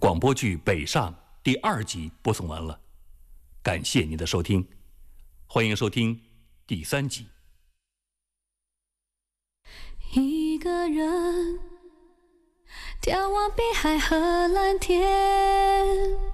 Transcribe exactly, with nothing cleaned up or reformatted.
广播剧《北上》第二集播送完了，感谢您的收听，欢迎收听第三集。 一个人眺望碧海和蓝天。